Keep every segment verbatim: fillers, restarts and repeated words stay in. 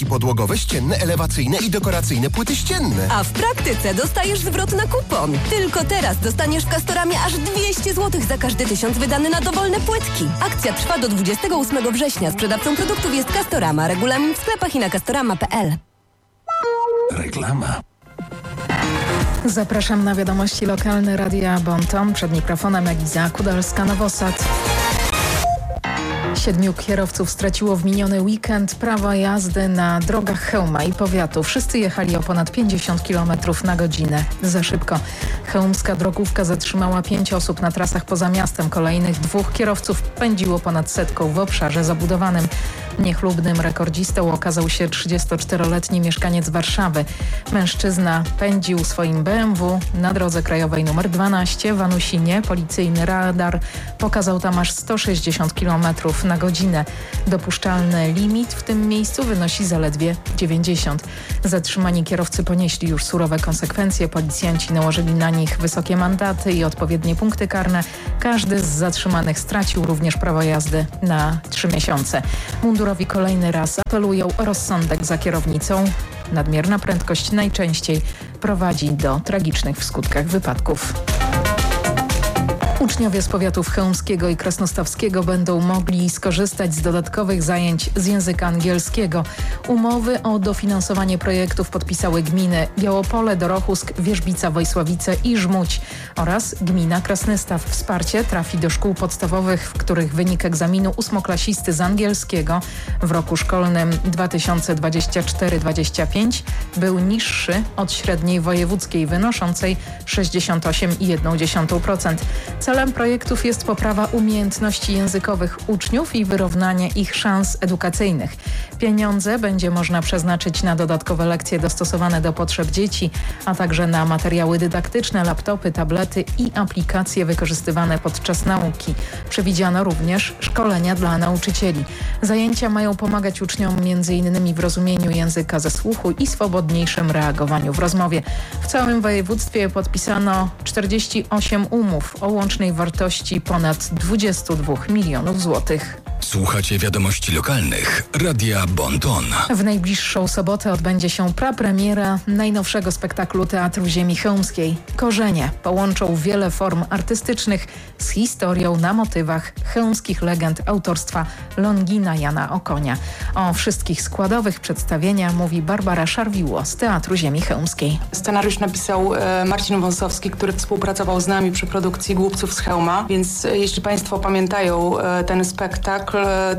płytki podłogowe, ścienne, elewacyjne i dekoracyjne płyty ścienne. A w praktyce dostajesz zwrot na kupon. Tylko teraz dostaniesz w Castoramie aż dwieście złotych za każdy tysiąc wydany na dowolne płytki. Akcja trwa do dwudziestego ósmego września. Sprzedawcą produktów jest Castorama. Regulamin w sklepach i na castorama kropka p l. Reklama. Zapraszam na wiadomości lokalne Radia Bonton. Przed mikrofonem Eliza Kudalska-Nowosad. Siedmiu kierowców straciło w miniony weekend prawo jazdy na drogach Chełma i powiatu. Wszyscy jechali o ponad pięćdziesiąt kilometrów na godzinę. Za szybko. Chełmska drogówka zatrzymała pięć osób na trasach poza miastem. Kolejnych dwóch kierowców pędziło ponad setką w obszarze zabudowanym. Niechlubnym rekordzistą okazał się trzydziestoczteroletni mieszkaniec Warszawy. Mężczyzna pędził swoim B M W na drodze krajowej nr dwanaście w Anusinie. Policyjny radar pokazał tam aż sto sześćdziesiąt kilometrów na godzinę. Dopuszczalny limit w tym miejscu wynosi zaledwie dziewięćdziesiąt. Zatrzymani kierowcy ponieśli już surowe konsekwencje. Policjanci nałożyli na nich wysokie mandaty i odpowiednie punkty karne. Każdy z zatrzymanych stracił również prawo jazdy na trzy miesiące. Mundurowi kolejny raz apelują o rozsądek za kierownicą. Nadmierna prędkość najczęściej prowadzi do tragicznych w skutkach wypadków. Uczniowie z powiatów chełmskiego i krasnostawskiego będą mogli skorzystać z dodatkowych zajęć z języka angielskiego. Umowy o dofinansowanie projektów podpisały gminy Białopole, Dorochusk, Wierzbica, Wojsławice i Żmudź oraz gmina Krasnystaw. Wsparcie trafi do szkół podstawowych, w których wynik egzaminu ósmoklasisty z angielskiego w roku szkolnym dwa tysiące dwudziestym czwartym dwudziestym piątym był niższy od średniej wojewódzkiej wynoszącej sześćdziesiąt osiem i jedna dziesiąta procent. Celem projektów jest poprawa umiejętności językowych uczniów i wyrównanie ich szans edukacyjnych. Pieniądze będzie można przeznaczyć na dodatkowe lekcje dostosowane do potrzeb dzieci, a także na materiały dydaktyczne, laptopy, tablety i aplikacje wykorzystywane podczas nauki. Przewidziano również szkolenia dla nauczycieli. Zajęcia mają pomagać uczniom między innymi w rozumieniu języka ze słuchu i swobodniejszym reagowaniu w rozmowie. W całym województwie podpisano czterdzieści osiem umów o łącznej wartości ponad dwadzieścia dwa milionów złotych. Słuchacie wiadomości lokalnych Radia Bonton. W najbliższą sobotę odbędzie się prapremiera najnowszego spektaklu Teatru Ziemi Chełmskiej. Korzenie połączą wiele form artystycznych z historią na motywach chełmskich legend autorstwa Longina Jana Okonia. O wszystkich składowych przedstawienia mówi Barbara Szarwiło z Teatru Ziemi Chełmskiej. Scenariusz napisał e, Marcin Wąsowski, który współpracował z nami przy produkcji Głupców z Chełma, więc e, jeśli Państwo pamiętają e, ten spektakl,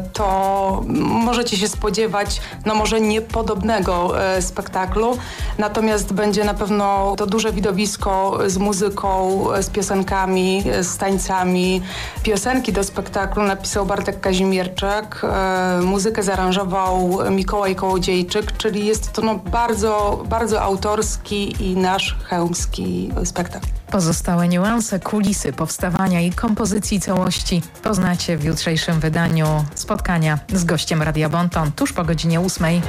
to możecie się spodziewać, no może niepodobnego e, spektaklu, natomiast będzie na pewno to duże widowisko z muzyką, z piosenkami, z tańcami. Piosenki do spektaklu napisał Bartek Kazimierczak, e, muzykę zaaranżował Mikołaj Kołodziejczyk, czyli jest to no bardzo, bardzo autorski i nasz chełmski spektakl. Pozostałe niuanse, kulisy powstawania i kompozycji całości poznacie w jutrzejszym wydaniu spotkania z gościem Radia Bonton tuż po godzinie ósmej.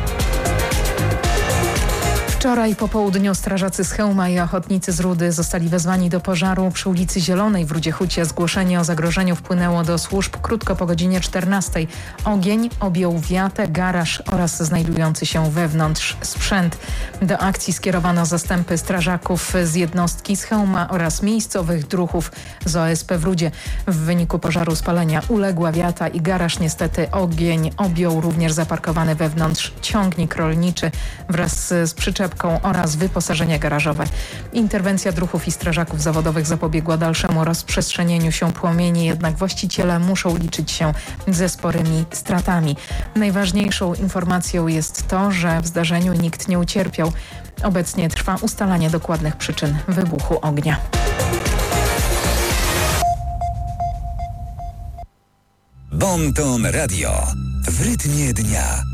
Wczoraj po południu strażacy z Chełma i ochotnicy z Rudy zostali wezwani do pożaru przy ulicy Zielonej w Rudzie-Hucie. Zgłoszenie o zagrożeniu wpłynęło do służb krótko po godzinie czternastej. Ogień objął wiatę, garaż oraz znajdujący się wewnątrz sprzęt. Do akcji skierowano zastępy strażaków z jednostki z Chełma oraz miejscowych druhów z O S P w Rudzie. W wyniku pożaru spalenia uległa wiata i garaż. Niestety ogień objął również zaparkowany wewnątrz ciągnik rolniczy wraz z przyczepą oraz wyposażenie garażowe. Interwencja druhów i strażaków zawodowych zapobiegła dalszemu rozprzestrzenieniu się płomieni, jednak właściciele muszą liczyć się ze sporymi stratami. Najważniejszą informacją jest to, że w zdarzeniu nikt nie ucierpiał. Obecnie trwa ustalanie dokładnych przyczyn wybuchu ognia. Bonton Radio w rytmie dnia.